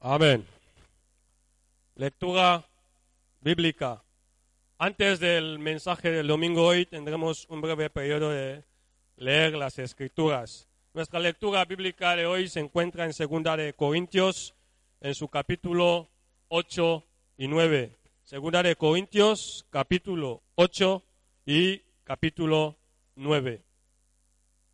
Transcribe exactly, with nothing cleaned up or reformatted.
Amén. Lectura bíblica. Antes del mensaje del domingo hoy tendremos un breve periodo de leer las Escrituras. Nuestra lectura bíblica de hoy se encuentra en Segunda de Corintios, en su capítulo ocho y nueve. Segunda de Corintios, capítulo ocho y capítulo nueve.